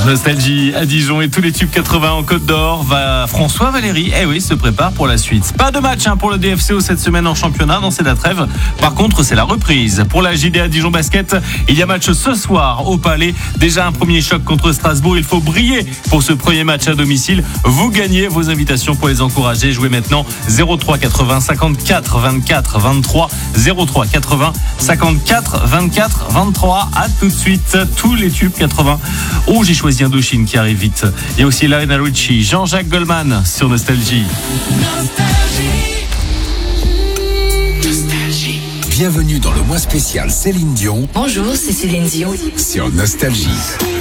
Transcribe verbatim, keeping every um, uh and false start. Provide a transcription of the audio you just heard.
Nostalgie à Dijon et tous les tubes quatre-vingts en Côte d'Or. Va François Valéry, eh oui, se prépare pour la suite. Pas de match hein, pour le D F C O cette semaine en championnat, non, c'est la trêve. Par contre, c'est la reprise. Pour la J D A Dijon Basket, il y a match ce soir au Palais. Déjà un premier choc contre Strasbourg. Il faut briller pour ce premier match à domicile. Vous gagnez vos invitations pour les encourager. Jouez maintenant zéro trois quatre-vingts cinquante-quatre vingt-quatre vingt-trois zéro trois quatre-vingts cinquante-quatre vingt-quatre vingt-trois. À tout de suite, tous les tubes quatre-vingts. Oh, j'ai choisi Indochine qui arrive vite. Il y a aussi Lionel Richie, Jean-Jacques Goldman sur Nostalgie. Nostalgie. Bienvenue dans le mois spécial Céline Dion. Bonjour, c'est Céline Dion. Sur Nostalgie.